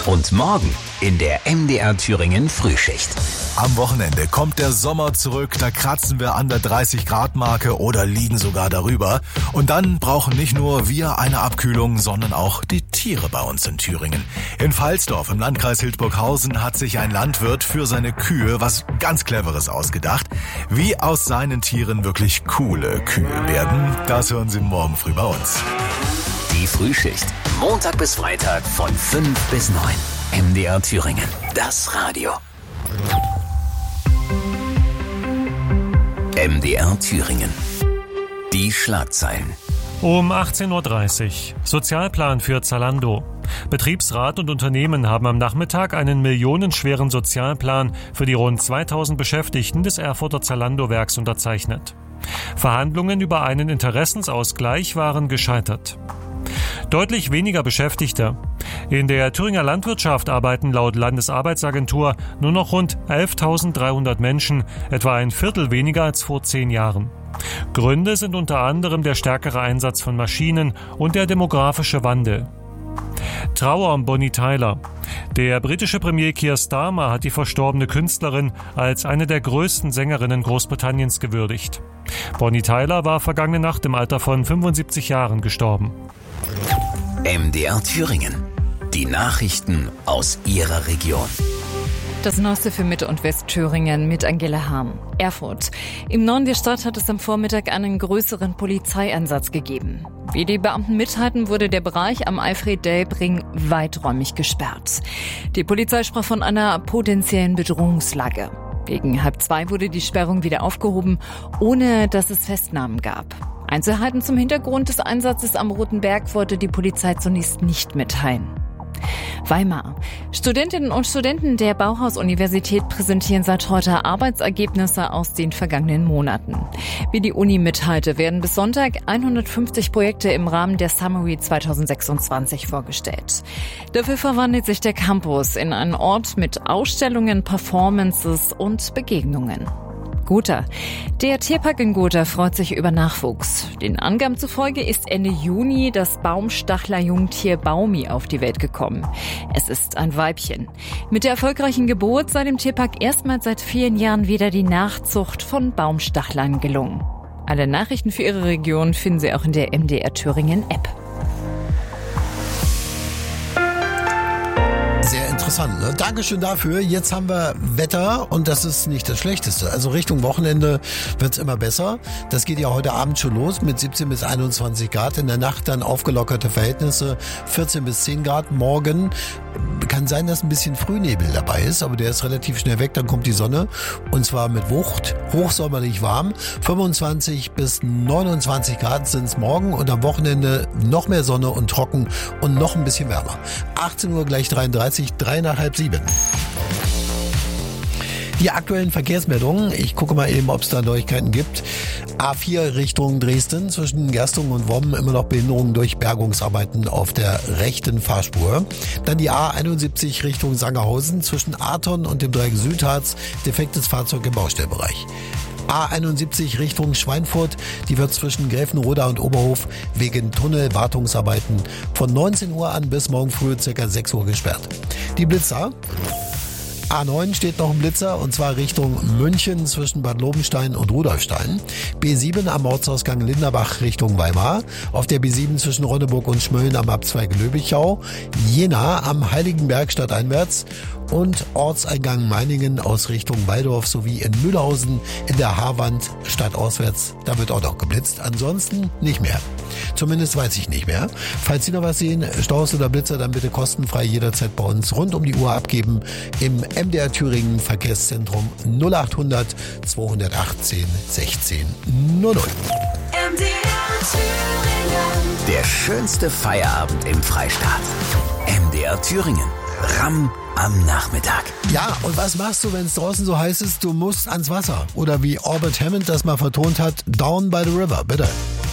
Und morgen in der MDR Thüringen Frühschicht. Am Wochenende kommt der Sommer zurück, da kratzen wir an der 30-Grad-Marke oder liegen sogar darüber. Und dann brauchen nicht nur wir eine Abkühlung, sondern auch die Tiere bei uns in Thüringen. In Pfalzdorf im Landkreis Hildburghausen hat sich ein Landwirt für seine Kühe was ganz Cleveres ausgedacht. Wie aus seinen Tieren wirklich coole Kühe werden, das hören Sie morgen früh bei uns. Die Frühschicht. Montag bis Freitag von 5 bis 9. MDR Thüringen. Das Radio. MDR Thüringen. Die Schlagzeilen. Um 18.30 Uhr. Sozialplan für Zalando. Betriebsrat und Unternehmen haben am Nachmittag einen millionenschweren Sozialplan für die rund 2000 Beschäftigten des Erfurter Zalando-Werks unterzeichnet. Verhandlungen über einen Interessensausgleich waren gescheitert. Deutlich weniger Beschäftigte. In der Thüringer Landwirtschaft arbeiten laut Landesarbeitsagentur nur noch rund 11.300 Menschen, etwa ein Viertel weniger als vor 10 Jahren. Gründe sind unter anderem der stärkere Einsatz von Maschinen und der demografische Wandel. Trauer um Bonnie Tyler. Der britische Premier Keir Starmer hat die verstorbene Künstlerin als eine der größten Sängerinnen Großbritanniens gewürdigt. Bonnie Tyler war vergangene Nacht im Alter von 75 Jahren gestorben. MDR Thüringen. Die Nachrichten aus Ihrer Region. Das Neueste für Mitte- und Westthüringen mit Angela Hahn. Erfurt. Im Norden der Stadt hat es am Vormittag einen größeren Polizeieinsatz gegeben. Wie die Beamten mitteilten, wurde der Bereich am Alfred-Delp-Ring weiträumig gesperrt. Die Polizei sprach von einer potenziellen Bedrohungslage. Gegen 1:30 wurde die Sperrung wieder aufgehoben, ohne dass es Festnahmen gab. Einzelheiten zum Hintergrund des Einsatzes am Roten Berg wollte die Polizei zunächst nicht mitteilen. Weimar. Studentinnen und Studenten der Bauhaus-Universität präsentieren seit heute Arbeitsergebnisse aus den vergangenen Monaten. Wie die Uni mitteilte, werden bis Sonntag 150 Projekte im Rahmen der Summary 2026 vorgestellt. Dafür verwandelt sich der Campus in einen Ort mit Ausstellungen, Performances und Begegnungen. Gotha. Der Tierpark in Gotha freut sich über Nachwuchs. Den Angaben zufolge ist Ende Juni das Baumstachler-Jungtier Baumi auf die Welt gekommen. Es ist ein Weibchen. Mit der erfolgreichen Geburt sei dem Tierpark erstmals seit vielen Jahren wieder die Nachzucht von Baumstachlern gelungen. Alle Nachrichten für Ihre Region finden Sie auch in der MDR Thüringen App. Sehr interessant, ne? Dankeschön dafür. Jetzt haben wir Wetter und das ist nicht das Schlechteste. Also Richtung Wochenende wird's immer besser. Das geht ja heute Abend schon los mit 17 bis 21 Grad. In der Nacht dann aufgelockerte Verhältnisse, 14 bis 10 Grad. Morgen kann sein, dass ein bisschen Frühnebel dabei ist, aber der ist relativ schnell weg. Dann kommt die Sonne und zwar mit Wucht, hochsommerlich warm. 25 bis 29 Grad sind's morgen und am Wochenende noch mehr Sonne und trocken und noch ein bisschen wärmer. 18 Uhr gleich 33, 3 nach halb 7. Die aktuellen Verkehrsmeldungen, ich gucke mal eben, ob es da Neuigkeiten gibt. A4 Richtung Dresden, zwischen Gerstungen und Wommen immer noch Behinderungen durch Bergungsarbeiten auf der rechten Fahrspur. Dann die A71 Richtung Sangerhausen, zwischen Aton und dem Dreieck Südharz, defektes Fahrzeug im Baustellbereich. A71 Richtung Schweinfurt, die wird zwischen Gräfenroda und Oberhof wegen Tunnelwartungsarbeiten von 19 Uhr an bis morgen früh ca. 6 Uhr gesperrt. Die Blitzer. A9 steht noch ein Blitzer und zwar Richtung München zwischen Bad Lobenstein und Rudolfstein. B7 am Ortsausgang Linderbach Richtung Weimar. Auf der B7 zwischen Ronneburg und Schmölln am Abzweig Löbichau. Jena am Heiligenberg stadteinwärts. Und Ortseingang Meiningen aus Richtung Waldorf sowie in Mühlhausen in der Haarwand stadtauswärts. Da wird auch noch geblitzt. Ansonsten nicht mehr. Zumindest weiß ich nicht mehr. Falls Sie noch was sehen, Staus oder Blitzer, dann bitte kostenfrei jederzeit bei uns rund um die Uhr abgeben. Im MDR Thüringen Verkehrszentrum 0800 218 16 00. MDR Thüringen. Der schönste Feierabend im Freistaat. MDR Thüringen. Ramm am Nachmittag. Ja, und was machst du, wenn es draußen so heiß ist? Du musst ans Wasser. Oder wie Orbit Hammond das mal vertont hat, Down by the River, bitte.